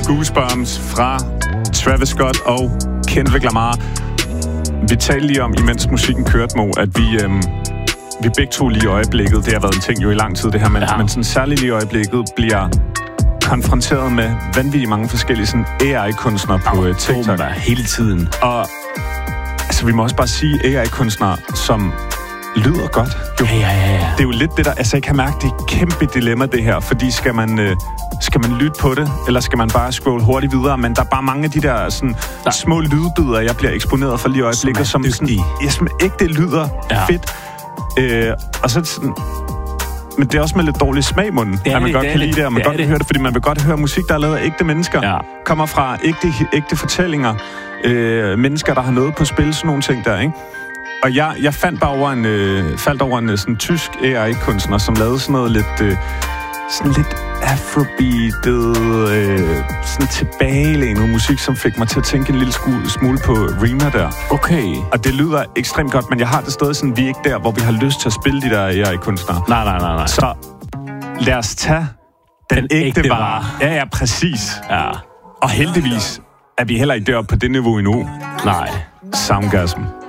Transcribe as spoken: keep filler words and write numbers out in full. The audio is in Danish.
Goosebumps fra Travis Scott og Kendrick Lamar. Vi talte lige om, imens musikken kørte, Mo, at vi, øhm, vi begge to lige i øjeblikket, det har været en ting jo i lang tid det her, men, ja. men sådan særligt lige i øjeblikket bliver konfronteret med vanvittigt mange forskellige sådan A I-kunstnere på uh, TikTok. Hele tiden. Og altså, vi må også bare sige A I-kunstnere, som lyder godt. Jo. Ja, ja, ja, ja. Det er jo lidt det, der... Altså, jeg kan mærke, det er et kæmpe dilemma, det her. Fordi skal man, øh, skal man lytte på det, eller skal man bare scrolle hurtigt videre? Men der er bare mange af de der sådan, der. små lydbider, jeg bliver eksponeret for lige i øjeblikket, som, som sådan, ja, som ikke det lyder ja. fedt. Øh, og så sådan... Men det er også med lidt dårlig smag i munden, at man det, godt det kan lide det, og man det godt kan høre det, fordi man vil godt høre musik, der er lavet af ægte mennesker. Ja. Kommer fra ægte, ægte fortællinger. Øh, mennesker, der har noget på spil, sådan nogle ting der, ikke? Og jeg, jeg fandt bare over en, øh, faldt over en sådan tysk A I-kunstner, som lavede sådan noget lidt, øh, sådan lidt afrobeatet, øh, sådan tilbagelænet musik, som fik mig til at tænke en lille smule, smule på Rema der. Okay. Og det lyder ekstremt godt, men jeg har det stadig sådan, vi er ikke der, hvor vi har lyst til at spille de der A I-kunstnere. Nej, nej, nej, nej. Så lad os tage den, den ægte, ægte vare. Ja, ja, præcis. Ja. Og heldigvis er vi heller ikke deroppe på det niveau endnu. Nej. Soundgasm.